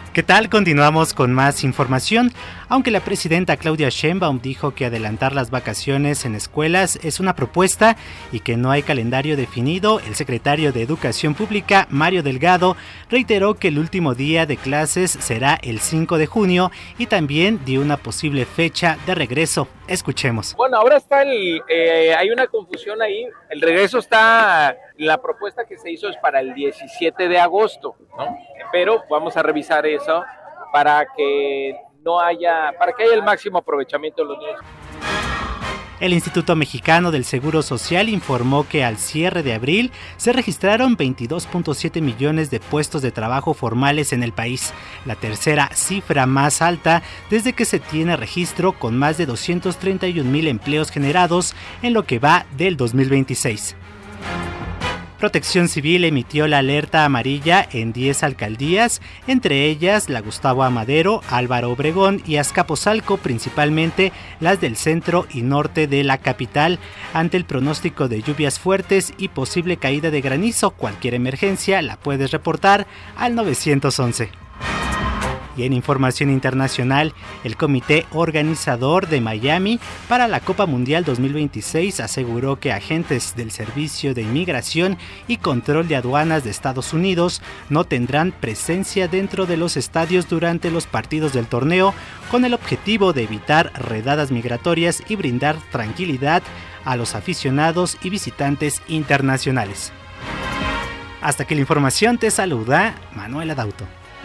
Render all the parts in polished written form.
¿Qué tal? Continuamos con más información. Aunque la presidenta Claudia Sheinbaum dijo que adelantar las vacaciones en escuelas es una propuesta y que no hay calendario definido, el secretario de Educación Pública, Mario Delgado, reiteró que el último día de clases será el 5 de junio y también dio una posible fecha de regreso. Escuchemos. Bueno, ahora está hay una confusión ahí. El regreso está, la propuesta que se hizo es para el 17 de agosto, ¿no? Pero vamos a revisar eso para que haya el máximo aprovechamiento de los niños. El Instituto Mexicano del Seguro Social informó que al cierre de abril se registraron 22.7 millones de puestos de trabajo formales en el país, la tercera cifra más alta desde que se tiene registro, con más de 231,000 empleos generados en lo que va del 2026. Protección Civil emitió la alerta amarilla en 10 alcaldías, entre ellas la Gustavo Amadero, Álvaro Obregón y Azcapotzalco, principalmente las del centro y norte de la capital, ante el pronóstico de lluvias fuertes y posible caída de granizo. Cualquier emergencia la puedes reportar al 911. Y en información internacional, el comité organizador de Miami para la Copa Mundial 2026 aseguró que agentes del Servicio de Inmigración y Control de Aduanas de Estados Unidos no tendrán presencia dentro de los estadios durante los partidos del torneo, con el objetivo de evitar redadas migratorias y brindar tranquilidad a los aficionados y visitantes internacionales. Hasta aquí la información, te saluda Manuel Adauto.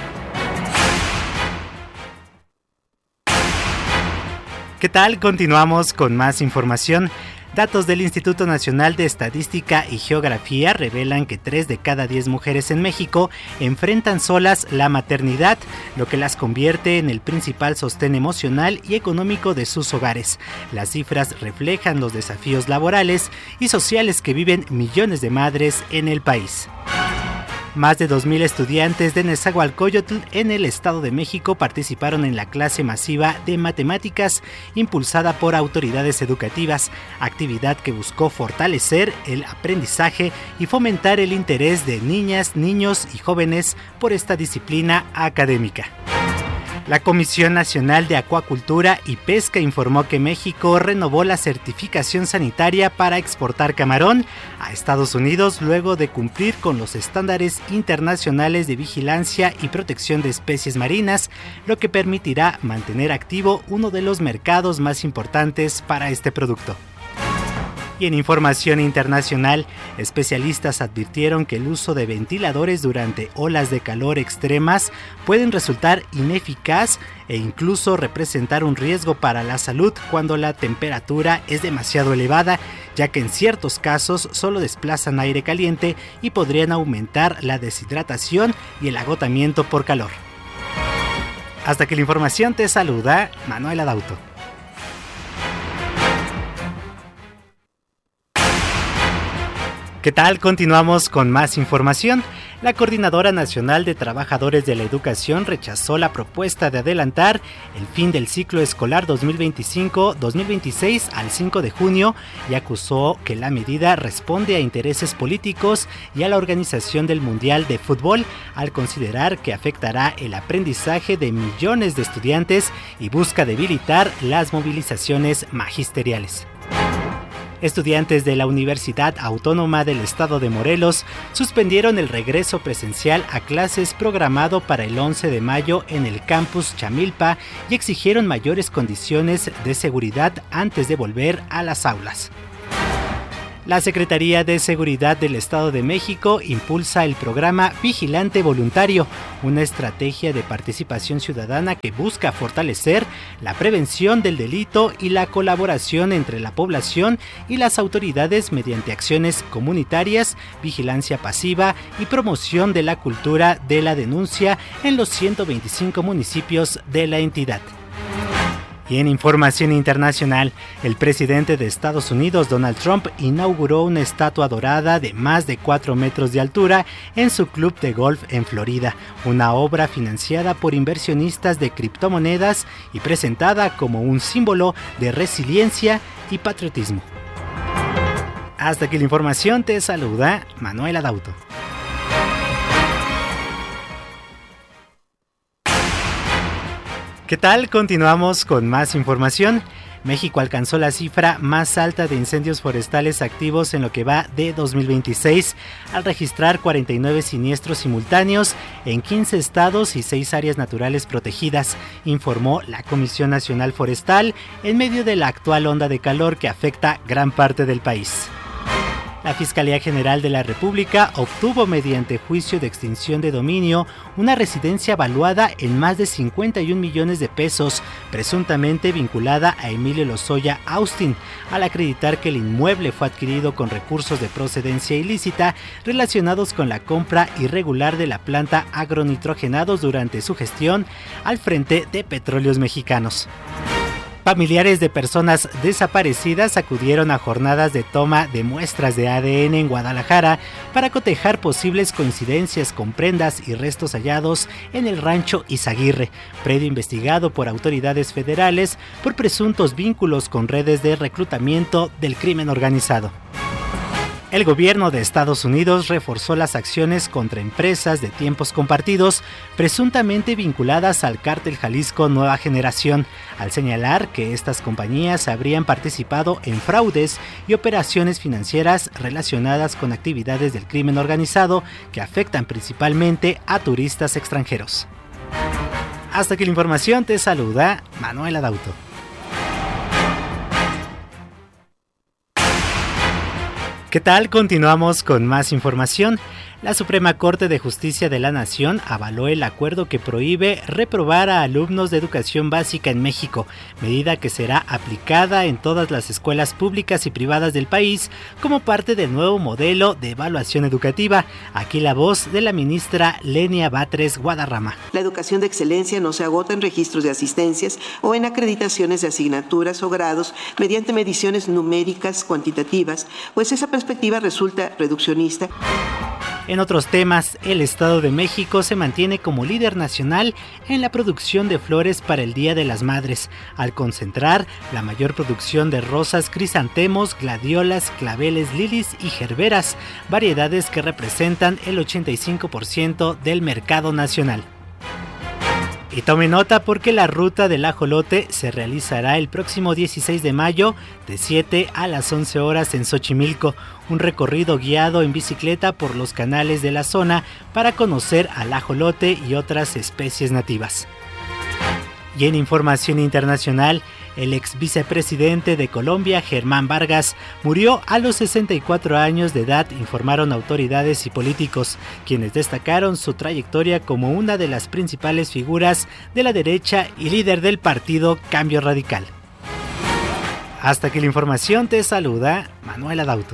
¿Qué tal? Continuamos con más información. Datos del Instituto Nacional de Estadística y Geografía revelan que 3 de cada 10 mujeres en México enfrentan solas la maternidad, lo que las convierte en el principal sostén emocional y económico de sus hogares. Las cifras reflejan los desafíos laborales y sociales que viven millones de madres en el país. Más de 2,000 estudiantes de Nezahualcóyotl en el Estado de México participaron en la clase masiva de matemáticas impulsada por autoridades educativas, actividad que buscó fortalecer el aprendizaje y fomentar el interés de niñas, niños y jóvenes por esta disciplina académica. La Comisión Nacional de Acuacultura y Pesca informó que México renovó la certificación sanitaria para exportar camarón a Estados Unidos luego de cumplir con los estándares internacionales de vigilancia y protección de especies marinas, lo que permitirá mantener activo uno de los mercados más importantes para este producto. Y en información internacional, especialistas advirtieron que el uso de ventiladores durante olas de calor extremas pueden resultar ineficaz e incluso representar un riesgo para la salud cuando la temperatura es demasiado elevada, ya que en ciertos casos solo desplazan aire caliente y podrían aumentar la deshidratación y el agotamiento por calor. Hasta aquí la información, te saluda Manuel Adauto. ¿Qué tal? Continuamos con más información. La Coordinadora Nacional de Trabajadores de la Educación rechazó la propuesta de adelantar el fin del ciclo escolar 2025-2026 al 5 de junio y acusó que la medida responde a intereses políticos y a la organización del Mundial de Fútbol, al considerar que afectará el aprendizaje de millones de estudiantes y busca debilitar las movilizaciones magisteriales. Estudiantes de la Universidad Autónoma del Estado de Morelos suspendieron el regreso presencial a clases programado para el 11 de mayo en el campus Chamilpa y exigieron mayores condiciones de seguridad antes de volver a las aulas. La Secretaría de Seguridad del Estado de México impulsa el programa Vigilante Voluntario, una estrategia de participación ciudadana que busca fortalecer la prevención del delito y la colaboración entre la población y las autoridades mediante acciones comunitarias, vigilancia pasiva y promoción de la cultura de la denuncia en los 125 municipios de la entidad. Y en información internacional, el presidente de Estados Unidos, Donald Trump, inauguró una estatua dorada de más de 4 metros de altura en su club de golf en Florida, una obra financiada por inversionistas de criptomonedas y presentada como un símbolo de resiliencia y patriotismo. Hasta aquí la información, te saluda Manuel Adauto. ¿Qué tal? Continuamos con más información. México alcanzó la cifra más alta de incendios forestales activos en lo que va de 2026, al registrar 49 siniestros simultáneos en 15 estados y 6 áreas naturales protegidas, informó la Comisión Nacional Forestal en medio de la actual onda de calor que afecta gran parte del país. La Fiscalía General de la República obtuvo mediante juicio de extinción de dominio una residencia valuada en más de 51 millones de pesos, presuntamente vinculada a Emilio Lozoya Austin, al acreditar que el inmueble fue adquirido con recursos de procedencia ilícita relacionados con la compra irregular de la planta agronitrogenados durante su gestión al frente de Petróleos Mexicanos. Familiares de personas desaparecidas acudieron a jornadas de toma de muestras de ADN en Guadalajara para cotejar posibles coincidencias con prendas y restos hallados en el rancho Izaguirre, predio investigado por autoridades federales por presuntos vínculos con redes de reclutamiento del crimen organizado. El gobierno de Estados Unidos reforzó las acciones contra empresas de tiempos compartidos presuntamente vinculadas al cártel Jalisco Nueva Generación, al señalar que estas compañías habrían participado en fraudes y operaciones financieras relacionadas con actividades del crimen organizado que afectan principalmente a turistas extranjeros. Hasta aquí la información, te saluda Manuel Adauto. ¿Qué tal? Continuamos con más información. La Suprema Corte de Justicia de la Nación avaló el acuerdo que prohíbe reprobar a alumnos de educación básica en México, medida que será aplicada en todas las escuelas públicas y privadas del país como parte del nuevo modelo de evaluación educativa. Aquí la voz de la ministra Lenia Batres Guadarrama. La educación de excelencia no se agota en registros de asistencias o en acreditaciones de asignaturas o grados mediante mediciones numéricas cuantitativas, pues esa perspectiva resulta reduccionista. En otros temas, el Estado de México se mantiene como líder nacional en la producción de flores para el Día de las Madres, al concentrar la mayor producción de rosas, crisantemos, gladiolas, claveles, lilies y gerberas, variedades que representan el 85% del mercado nacional. Y tome nota porque la ruta del ajolote se realizará el próximo 16 de mayo de 7 a las 11 horas en Xochimilco, un recorrido guiado en bicicleta por los canales de la zona para conocer al ajolote y otras especies nativas. Y en información internacional, el ex vicepresidente de Colombia, Germán Vargas, murió a los 64 años de edad, informaron autoridades y políticos, quienes destacaron su trayectoria como una de las principales figuras de la derecha y líder del partido Cambio Radical. Hasta aquí la información, te saluda Manuel Adauto.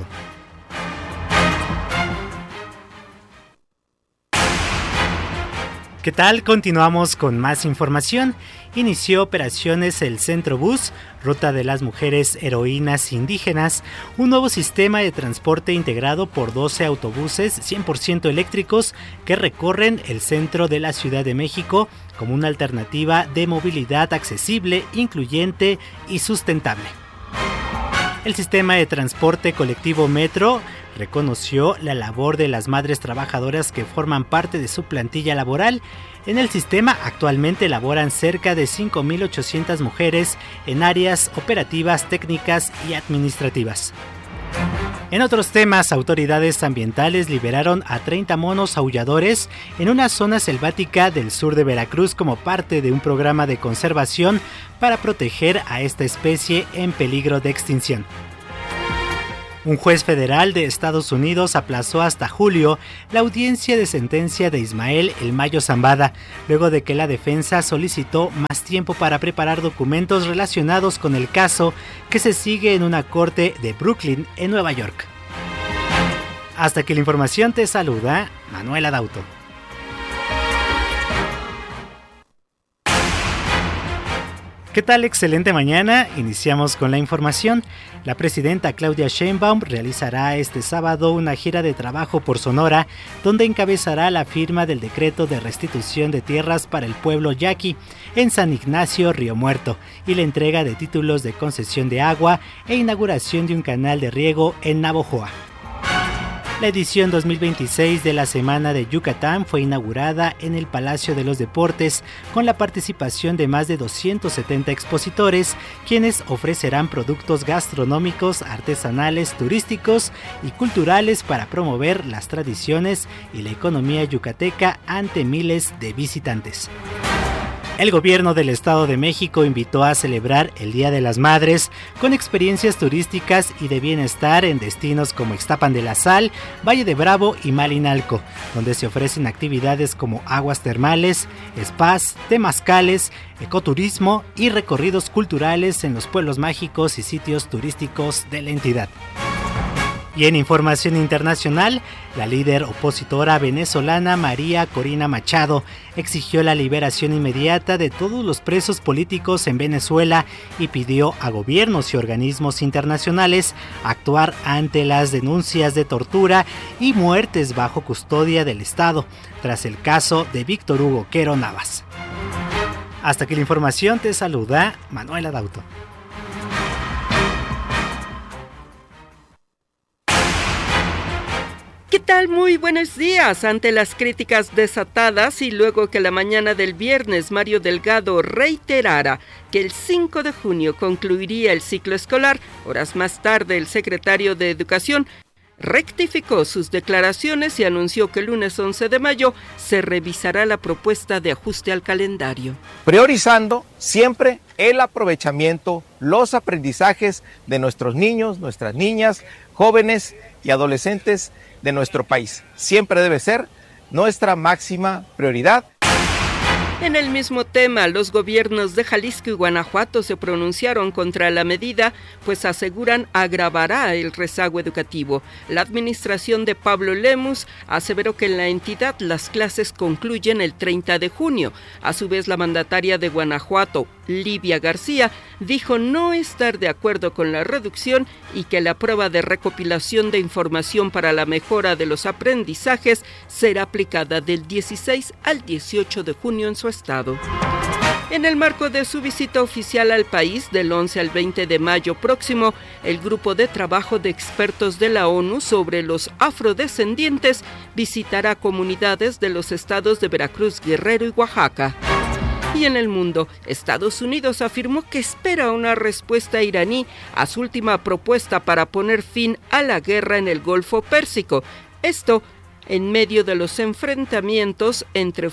¿Qué tal? Continuamos con más información. Inició operaciones el Centro Bus, Ruta de las Mujeres Heroínas Indígenas, un nuevo sistema de transporte integrado por 12 autobuses 100% eléctricos que recorren el centro de la Ciudad de México como una alternativa de movilidad accesible, incluyente y sustentable. El sistema de transporte colectivo Metro reconoció la labor de las madres trabajadoras que forman parte de su plantilla laboral. En el sistema actualmente laboran cerca de 5.800 mujeres en áreas operativas, técnicas y administrativas. En otros temas, autoridades ambientales liberaron a 30 monos aulladores en una zona selvática del sur de Veracruz como parte de un programa de conservación para proteger a esta especie en peligro de extinción. Un juez federal de Estados Unidos aplazó hasta julio la audiencia de sentencia de Ismael El Mayo Zambada, luego de que la defensa solicitó más tiempo para preparar documentos relacionados con el caso que se sigue en una corte de Brooklyn, en Nueva York. Hasta aquí la información, te saluda Manuel Adauto. ¿Qué tal? Excelente mañana. Iniciamos con la información. La presidenta Claudia Sheinbaum realizará este sábado una gira de trabajo por Sonora, donde encabezará la firma del decreto de restitución de tierras para el pueblo yaqui en San Ignacio, Río Muerto, y la entrega de títulos de concesión de agua e inauguración de un canal de riego en Navojoa. La edición 2026 de la Semana de Yucatán fue inaugurada en el Palacio de los Deportes con la participación de más de 270 expositores, quienes ofrecerán productos gastronómicos, artesanales, turísticos y culturales para promover las tradiciones y la economía yucateca ante miles de visitantes. El gobierno del Estado de México invitó a celebrar el Día de las Madres con experiencias turísticas y de bienestar en destinos como Ixtapan de la Sal, Valle de Bravo y Malinalco, donde se ofrecen actividades como aguas termales, spas, temazcales, ecoturismo y recorridos culturales en los pueblos mágicos y sitios turísticos de la entidad. Y en información internacional, la líder opositora venezolana María Corina Machado exigió la liberación inmediata de todos los presos políticos en Venezuela y pidió a gobiernos y organismos internacionales actuar ante las denuncias de tortura y muertes bajo custodia del Estado, tras el caso de Víctor Hugo Quero Navas. Hasta aquí la información, te saluda Manuel Adauto. ¿Qué tal? Muy buenos días. Ante las críticas desatadas y luego que la mañana del viernes Mario Delgado reiterara que el 5 de junio concluiría el ciclo escolar, horas más tarde el secretario de Educación rectificó sus declaraciones y anunció que el lunes 11 de mayo se revisará la propuesta de ajuste al calendario. Priorizando siempre el aprovechamiento, los aprendizajes de nuestros niños, nuestras niñas, jóvenes y adolescentes de nuestro país. Siempre debe ser nuestra máxima prioridad. En el mismo tema, los gobiernos de Jalisco y Guanajuato se pronunciaron contra la medida, pues aseguran agravará el rezago educativo. La administración de Pablo Lemus aseveró que en la entidad las clases concluyen el 30 de junio. A su vez, la mandataria de Guanajuato, Livia García, dijo no estar de acuerdo con la reducción y que la prueba de recopilación de información para la mejora de los aprendizajes será aplicada del 16 al 18 de junio en su estado. En el marco de su visita oficial al país del 11 al 20 de mayo próximo, el grupo de trabajo de expertos de la ONU sobre los afrodescendientes visitará comunidades de los estados de Veracruz, Guerrero y Oaxaca. Y en el mundo, Estados Unidos afirmó que espera una respuesta iraní a su última propuesta para poner fin a la guerra en el Golfo Pérsico. Esto en medio de los enfrentamientos entre